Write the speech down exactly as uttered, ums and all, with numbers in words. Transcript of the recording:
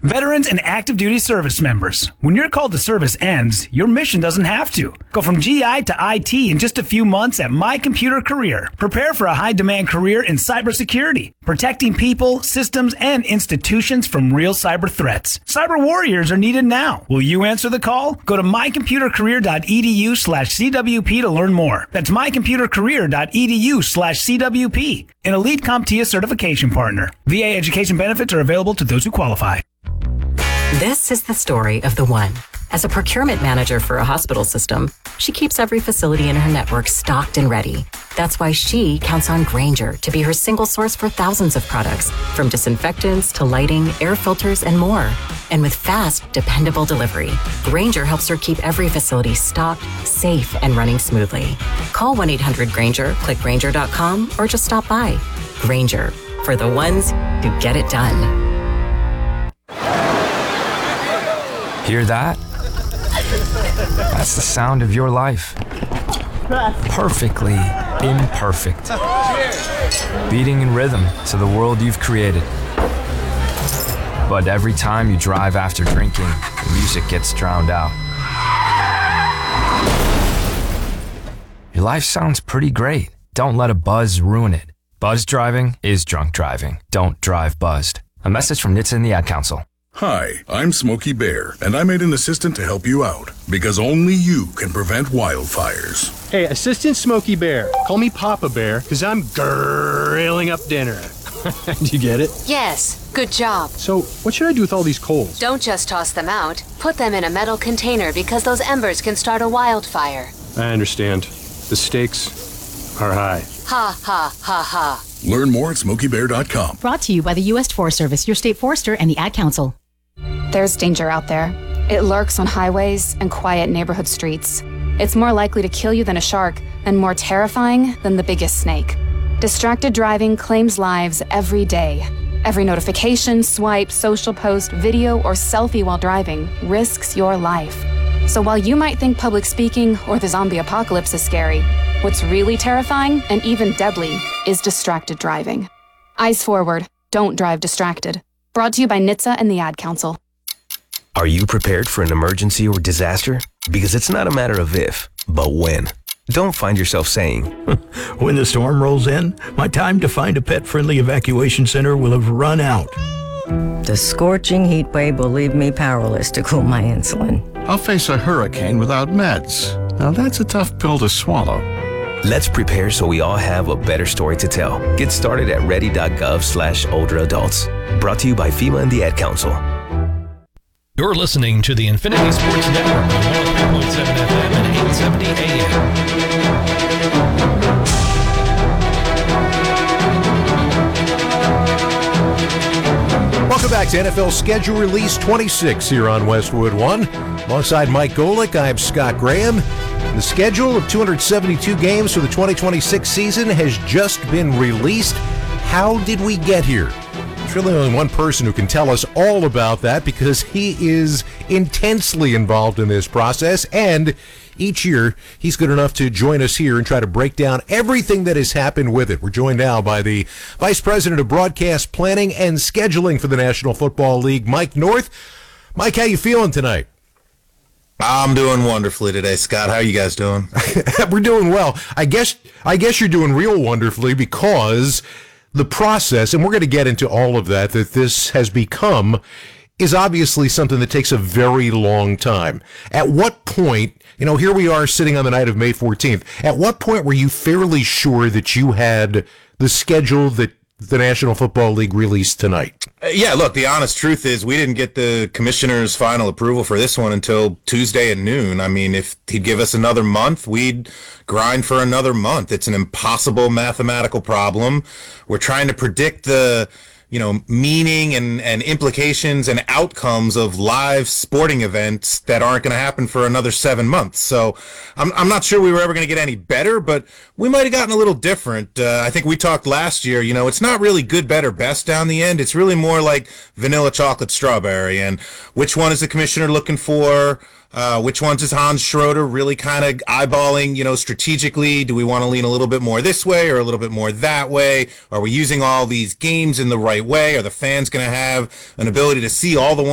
Veterans and active duty service members, when your call to service ends, your mission doesn't have to. Go from G I to I T in just a few months at My Computer Career. Prepare for a high-demand career in cybersecurity, protecting people, systems, and institutions from real cyber threats. Cyber warriors are needed now. Will you answer the call? Go to mycomputercareer.edu slash CWP to learn more. That's mycomputercareer.edu slash CWP. An elite CompTIA certification partner. V A education benefits are available to those who qualify. This is the story of the one. As a procurement manager for a hospital system, she keeps every facility in her network stocked and ready. That's why she counts on Grainger to be her single source for thousands of products, from disinfectants to lighting, air filters, and more. And with fast, dependable delivery, Grainger helps her keep every facility stocked, safe, and running smoothly. Call one eight hundred Grainger, click Grainger dot com, or just stop by. Grainger, for the ones who get it done. Hear that? That's the sound of your life. Perfectly imperfect. Beating in rhythm to the world you've created. But every time you drive after drinking, the music gets drowned out. Your life sounds pretty great. Don't let a buzz ruin it. Buzz driving is drunk driving. Don't drive buzzed. A message from N H T S A and the Ad Council. Hi, I'm Smokey Bear, and I made an assistant to help you out, because only you can prevent wildfires. Hey, Assistant Smokey Bear, call me Papa Bear, because I'm grilling up dinner. Do you get it? Yes, good job. So, what should I do with all these coals? Don't just toss them out. Put them in a metal container, because those embers can start a wildfire. I understand. The stakes are high. Ha, ha, ha, ha. Learn more at smokey bear dot com. Brought to you by the U S Forest Service, your state forester, and the Ad Council. There's danger out there. It lurks on highways and quiet neighborhood streets. It's more likely to kill you than a shark, and more terrifying than the biggest snake. Distracted driving claims lives every day. Every notification, swipe, social post, video, or selfie while driving risks your life. So while you might think public speaking or the zombie apocalypse is scary, what's really terrifying and even deadly is distracted driving. Eyes forward. Don't drive distracted. Brought to you by N H T S A and the Ad Council. Are you prepared for an emergency or disaster? Because it's not a matter of if, but when. Don't find yourself saying, when the storm rolls in, my time to find a pet-friendly evacuation center will have run out. The scorching heat wave will leave me powerless to cool my insulin. I'll face a hurricane without meds. Now that's a tough pill to swallow. Let's prepare so we all have a better story to tell. Get started at ready.gov slash older adults. Brought to you by FEMA and the Ad Council. You're listening to the Infinity Sports Network on one oh three point seven F M and eight seventy A M. Welcome back to N F L Schedule Release twenty-six here on Westwood One. Alongside Mike Golick, I'm Scott Graham. The schedule of two hundred seventy-two games for the twenty twenty-six season has just been released. How did we get here? There's really only one person who can tell us all about that, because he is intensely involved in this process, and each year he's good enough to join us here and try to break down everything that has happened with it. We're joined now by the Vice President of Broadcast Planning and Scheduling for the National Football League, Mike North. Mike, how you feeling tonight? I'm doing wonderfully today, Scott. How are you guys doing? We're doing well. I guess I guess you're doing real wonderfully, because the process, and we're going to get into all of that, that this has become, is obviously something that takes a very long time. At what point, you know, here we are sitting on the night of May fourteenth, at what point were you fairly sure that you had the schedule that the National Football League released tonight? Uh, yeah, look, the honest truth is we didn't get the commissioner's final approval for this one until Tuesday at noon. I mean, if he'd give us another month, we'd grind for another month. It's an impossible mathematical problem. We're trying to predict the, you know, meaning and, and implications and outcomes of live sporting events that aren't going to happen for another seven months. So I'm I'm not sure we were ever going to get any better, but we might have gotten a little different. Uh, I think we talked last year, you know, it's not really good, better, best down the end. It's really more like vanilla, chocolate, strawberry. And which one is the commissioner looking for? Uh, which ones is Hans Schroeder really kind of eyeballing, you know, strategically? Do we want to lean a little bit more this way or a little bit more that way? Are we using all these games in the right way? Are the fans going to have an ability to see all the